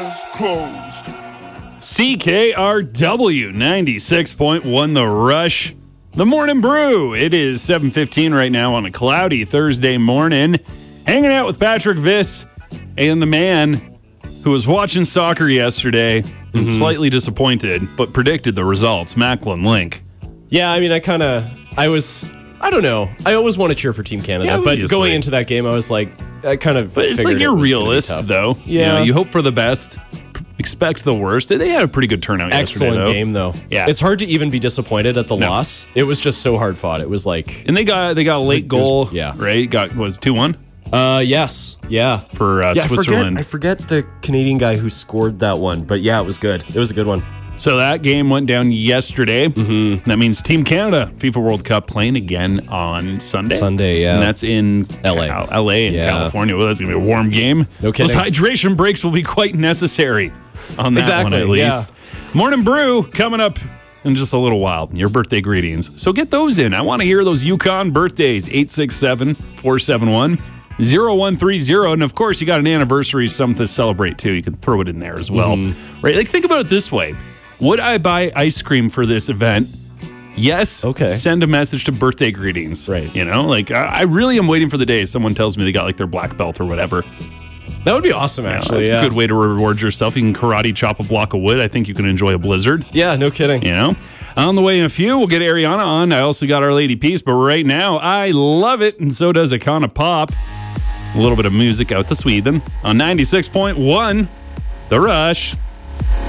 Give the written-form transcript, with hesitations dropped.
CKRW 96.1 The Rush. The Morning Brew. It is 7:15 right now on a cloudy Thursday morning. Hanging out with Patrick Viss and the man who was watching soccer yesterday and slightly disappointed, but predicted the results, Macklin Link. Yeah, I mean, I don't know. I always want to cheer for Team Canada, Yeah, but obviously. going into that game, I was like, I kind of But it's figured like it you're was gonna be realist, tough. though. Yeah. You know, you hope for the best, expect the worst. They had a pretty good turnout yesterday, Excellent though. game, though. Yeah. It's hard to even be disappointed at the No. loss. It was just so hard fought. It was like, And they got a late goal, yeah. right? Was 2-1 yes. Yeah. for Switzerland. I forget the Canadian guy who scored that one, but yeah, it was good. It was a good one. So that game went down yesterday. That means Team Canada FIFA World Cup playing again on Sunday. Sunday, yeah. And that's in LA. LA in Yeah. California. Well, that's going to be a warm game. No kidding. Those hydration breaks will be quite necessary on that one, Exactly, at least. Morning Brew coming up in just a little while. Your birthday greetings. So get those in. I want to hear those Yukon birthdays. 867-471-0130. And of course, you got an anniversary, something to celebrate too. You can throw it in there as well. Right? Like, think about it this way. Would I buy ice cream for this event? Yes. Okay. Send a message to birthday greetings. Right. You know, like I really am waiting for the day someone tells me they got like their black belt or whatever. That would be awesome, actually. That's Yeah. a good way to reward yourself. You can karate chop a block of wood. I think you can enjoy a blizzard. Yeah, no kidding. You know, on the way in a few, we'll get Ariana on. I also got Our Lady Peace, but right now, I love it, and so does Icona Pop. A little bit of music out to Sweden on 96.1 The Rush.